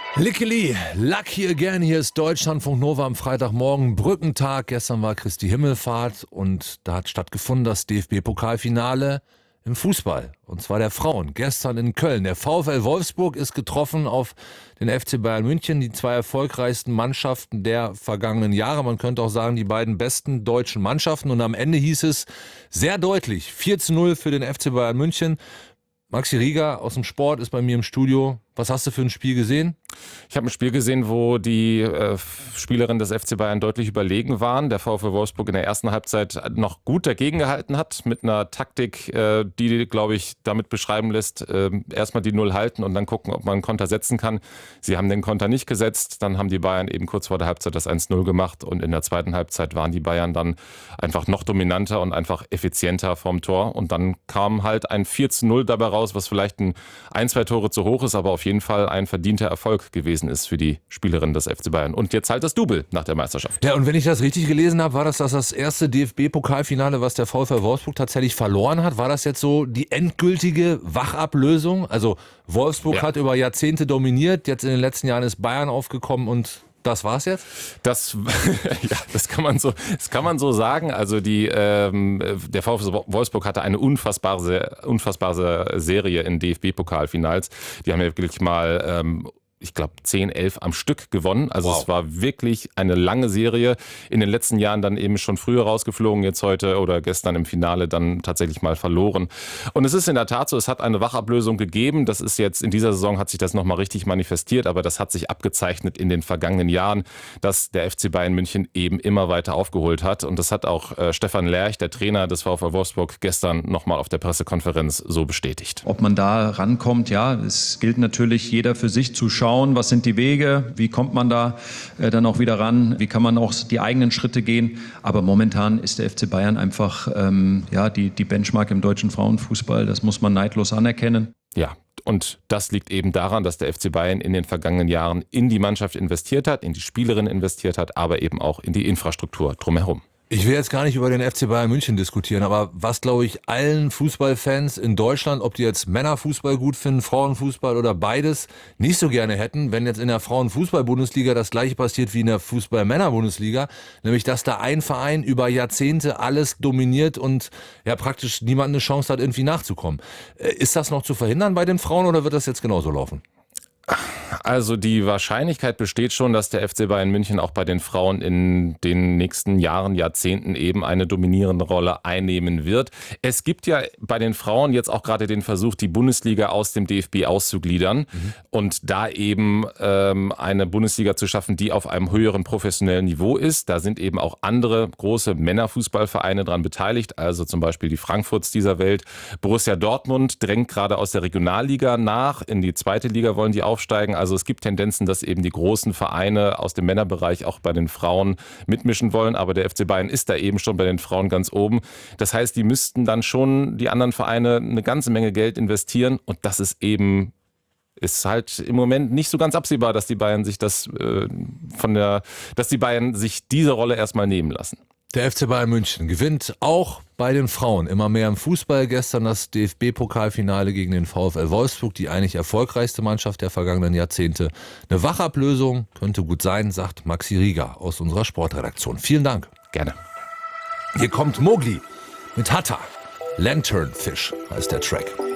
Lickeli, Lucky Again, hier ist Deutschlandfunk Nova am Freitagmorgen, Brückentag. Gestern war Christi Himmelfahrt und da hat stattgefunden das DFB-Pokalfinale im Fußball. Und zwar der Frauen, gestern in Köln. Der VfL Wolfsburg ist getroffen auf den FC Bayern München, die zwei erfolgreichsten Mannschaften der vergangenen Jahre. Man könnte auch sagen, die beiden besten deutschen Mannschaften. Und am Ende hieß es sehr deutlich, 4:0 für den FC Bayern München. Maxi Rieger aus dem Sport ist bei mir im Studio. Was hast du für ein Spiel gesehen? Ich habe ein Spiel gesehen, wo die Spielerinnen des FC Bayern deutlich überlegen waren. Der VfL Wolfsburg in der ersten Halbzeit noch gut dagegen gehalten hat mit einer Taktik, die, glaube ich, damit beschreiben lässt, erstmal die Null halten und dann gucken, ob man einen Konter setzen kann. Sie haben den Konter nicht gesetzt. Dann haben die Bayern eben kurz vor der Halbzeit das 1:0 gemacht und in der zweiten Halbzeit waren die Bayern dann einfach noch dominanter und einfach effizienter vom Tor. Und dann kam halt ein 4:0 dabei raus, was vielleicht ein, zwei Tore zu hoch ist, aber auf jeden Fall ein verdienter Erfolg gewesen ist für die Spielerinnen des FC Bayern. Und jetzt halt das Double nach der Meisterschaft. Ja, und wenn ich das richtig gelesen habe, war das erste DFB-Pokalfinale, was der VfL Wolfsburg tatsächlich verloren hat. War das jetzt so die endgültige Wachablösung? Also Wolfsburg hat über Jahrzehnte dominiert, jetzt in den letzten Jahren ist Bayern aufgekommen und das war's jetzt? Das kann man so sagen. Also der VfL Wolfsburg hatte eine unfassbare Serie in DFB-Pokalfinals. Die haben ja wirklich mal ich glaube 10, 11 am Stück gewonnen. Also Es war wirklich eine lange Serie. In den letzten Jahren dann eben schon früher rausgeflogen, jetzt heute oder gestern im Finale dann tatsächlich mal verloren. Und es ist in der Tat so, es hat eine Wachablösung gegeben. Das ist jetzt, in dieser Saison hat sich das nochmal richtig manifestiert, aber das hat sich abgezeichnet in den vergangenen Jahren, dass der FC Bayern München eben immer weiter aufgeholt hat. Und das hat auch Stefan Lerch, der Trainer des VfL Wolfsburg, gestern nochmal auf der Pressekonferenz so bestätigt. Ob man da rankommt, ja, es gilt natürlich jeder für sich zu schauen, was sind die Wege, wie kommt man da dann auch wieder ran, wie kann man auch die eigenen Schritte gehen. Aber momentan ist der FC Bayern einfach die Benchmark im deutschen Frauenfußball, das muss man neidlos anerkennen. Ja, und das liegt eben daran, dass der FC Bayern in den vergangenen Jahren in die Mannschaft investiert hat, in die Spielerinnen investiert hat, aber eben auch in die Infrastruktur drumherum. Ich will jetzt gar nicht über den FC Bayern München diskutieren, aber was, glaube ich, allen Fußballfans in Deutschland, ob die jetzt Männerfußball gut finden, Frauenfußball oder beides, nicht so gerne hätten, wenn jetzt in der Frauenfußball-Bundesliga das gleiche passiert wie in der Fußball-Männer-Bundesliga, nämlich dass da ein Verein über Jahrzehnte alles dominiert und ja praktisch niemand eine Chance hat, irgendwie nachzukommen. Ist das noch zu verhindern bei den Frauen oder wird das jetzt genauso laufen? Also die Wahrscheinlichkeit besteht schon, dass der FC Bayern München auch bei den Frauen in den nächsten Jahren, Jahrzehnten eben eine dominierende Rolle einnehmen wird. Es gibt ja bei den Frauen jetzt auch gerade den Versuch, die Bundesliga aus dem DFB auszugliedern und da eben eine Bundesliga zu schaffen, die auf einem höheren professionellen Niveau ist. Da sind eben auch andere große Männerfußballvereine dran beteiligt, also zum Beispiel die Frankfurts dieser Welt. Borussia Dortmund drängt gerade aus der Regionalliga nach, in die zweite Liga wollen die aufsteigen. Also es gibt Tendenzen, dass eben die großen Vereine aus dem Männerbereich auch bei den Frauen mitmischen wollen. Aber der FC Bayern ist da eben schon bei den Frauen ganz oben. Das heißt, die müssten dann schon die anderen Vereine eine ganze Menge Geld investieren. Und das ist halt im Moment nicht so ganz absehbar, dass die Bayern sich dass die Bayern sich diese Rolle erstmal nehmen lassen. Der FC Bayern München gewinnt auch bei den Frauen immer mehr im Fußball. Gestern das DFB-Pokalfinale gegen den VfL Wolfsburg, die eigentlich erfolgreichste Mannschaft der vergangenen Jahrzehnte. Eine Wachablösung könnte gut sein, sagt Maxi Rieger aus unserer Sportredaktion. Vielen Dank. Gerne. Hier kommt Mowgli mit Hatta. Lanternfish heißt der Track.